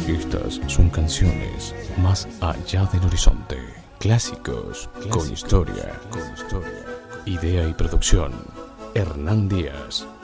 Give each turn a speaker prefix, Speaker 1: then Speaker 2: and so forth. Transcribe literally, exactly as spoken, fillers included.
Speaker 1: Estas son canciones más allá del horizonte. Clásicos, Clásicos con historia. Con historia. Idea y producción, Hernán Díaz.